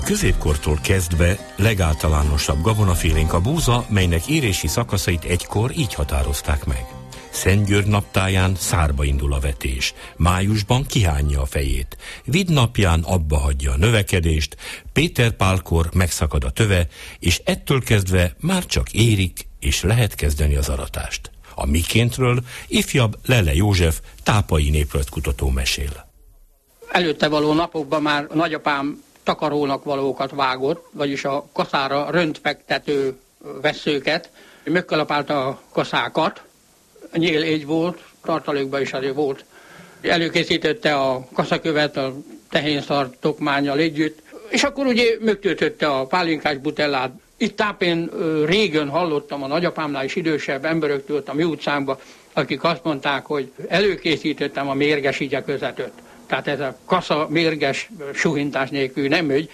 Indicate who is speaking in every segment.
Speaker 1: középkortól kezdve legáltalánosabb gabonafélénk a búza, melynek érési szakaszait egykor így határozták meg. Szentgyörgy naptáján szárba indul a vetés, májusban kihányja a fejét, Vid napján abba hagyja a növekedést, Péter Pálkor megszakad a töve, és ettől kezdve már csak érik, és lehet kezdeni az aratást. A mikéntről ifjabb Lele József tápai néprajzkutató mesél.
Speaker 2: Előtte való napokban már nagyapám takarónak valókat vágott, vagyis a kaszára röntfektető vesszőket, megkalapálta a kaszákat, nyíl így volt, tartalékban is azért volt. Előkészítette a kaszakövet, a tehénszart tokmánnyal együtt, és akkor ugye megtöltötte a pálinkás butellát. Itt tápén régen hallottam a nagyapámnál is idősebb emberöktől a mi utcánkban, akik azt mondták, hogy előkészítettem a mérges igyekezetet. Tehát ez a kasza mérges suhintás nélkül nem ügy.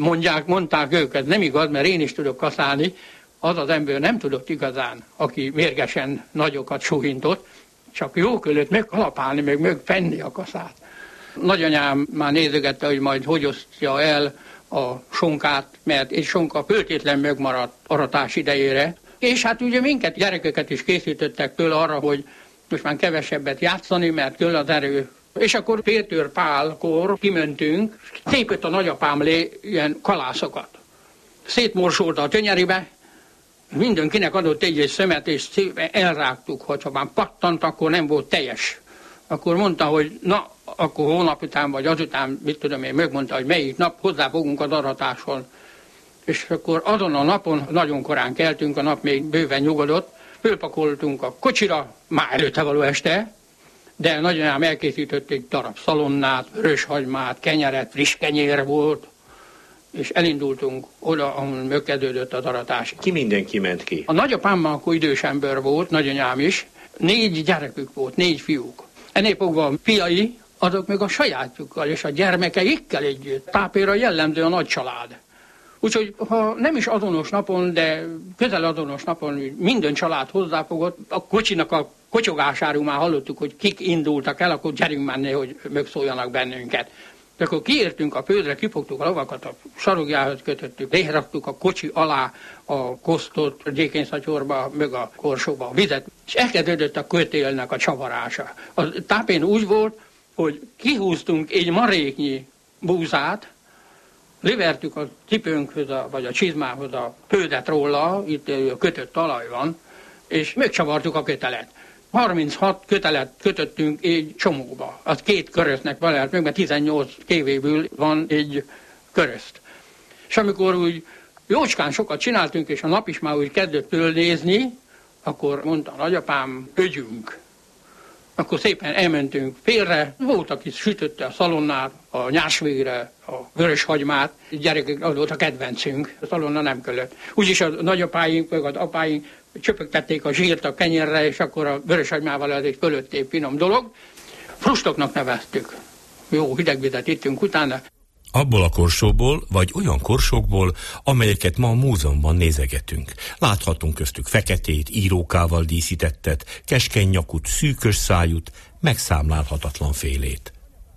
Speaker 2: Mondták ők, ez nem igaz, mert én is tudok kaszálni. Az az ember nem tudott igazán, aki mérgesen nagyokat suhintott, csak jó kellett megkalapálni, meg fenni a kaszát. Nagyanyám már nézegette, hogy majd hogy osztja el a sonkát, mert egy sonka föltétlen megmaradt aratás idejére. És hát ugye minket, gyerekeket is készítettek tőle arra, hogy most már kevesebbet játszani, mert tőle az erő. És akkor Péter Pálkor kimentünk, tépett a nagyapám lé ilyen kalászokat. Szétmorsolta a tönyeribe, mindenkinek adott egy szemet, és szépen elrágtuk, hogyha már pattant, akkor nem volt teljes. Akkor mondta, hogy na, akkor hónap után, vagy azután, mit tudom én, megmondta, hogy melyik nap hozzáfogunk az aratáson. És akkor azon a napon nagyon korán keltünk, a nap még bőven nyugodott, fölpakoltunk a kocsira, már előtte való este, de nagyanyám elkészített egy darab szalonnát, vöröshagymát, kenyeret, friss kenyér volt, és elindultunk oda, ahol megkezdődött az aratás.
Speaker 3: Ki mindenki ment ki?
Speaker 2: A nagyapámmal akkor idős ember volt, nagyanyám is, 4 gyerekük volt, 4 fiúk. Ennél fogva a fiai, azok meg a sajátjukkal és a gyermekeikkel együtt. Tápéra jellemző a nagy család. Úgyhogy ha nem is azonos napon, de közel azonos napon minden család hozzáfogott, a kocsinak a kocsogásáról már hallottuk, hogy kik indultak el, akkor gyerünk menni, hogy megszóljanak bennünket. De akkor kiértünk a földre, kifogtuk a lovakat, a sarokjához kötöttük, leraktuk a kocsi alá a kosztot, a gyékényszatyorba, meg a korsóba a vizet, és elkezdődött a kötélnek a csavarása. A tápén úgy volt, hogy kihúztunk egy maréknyi búzát, levertük a cipőnkhöz, vagy a csizmához a földet róla, itt a kötött talaj van, és megcsavartuk a kötelet. 36 kötelet kötöttünk egy csomóba. Az 2 köröznek valahol meg, mert 18 kévéből van egy körözt. És amikor úgy jócskán sokat csináltunk, és a nap is már úgy kezdett fölnézni, akkor mondta a nagyapám, ögyünk. Akkor szépen elmentünk félre, volt, aki sütötte a szalonnát, a nyásvégre, a vöröshagymát, gyerekek, az volt a kedvencünk, a szalonna nem kellett. Úgyis a nagyapáink, meg az apáink csöpögtették a zsírt a kenyérre, és akkor a vöröshagymával ez egy fölöttébb finom dolog. Frustoknak neveztük. Jó hidegvizet ittünk utána.
Speaker 1: Abból a korsóból, vagy olyan korsókból, amelyeket ma a múzeumban nézegetünk. Láthatunk köztük feketét, írókával díszítettet, keskeny nyakút, szűkös szájút, megszámlálhatatlan félét.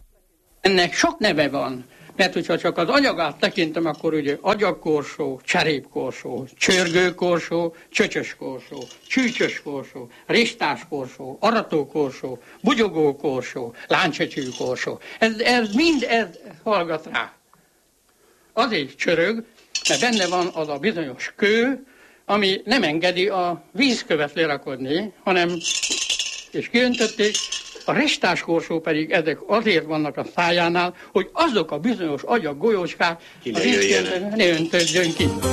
Speaker 2: Ennek sok neve van, mert hogyha csak az anyagát tekintem, akkor ugye agyagkorsó, cserépkorsó, csörgőkorsó, csöcsös korsó, csűcsös korsó, ristás korsó, aratókorsó, bugyogókorsó, láncsecsű korsó. Ez mind hallgat rá. Azért csörög, mert benne van az a bizonyos kő, ami nem engedi a vízkövet lerakodni, hanem, és kiöntötték, a ristás korsó pedig ezek azért vannak a szájánál, hogy azok a bizonyos agyag golyócskák
Speaker 3: ne öntözjön
Speaker 2: ki.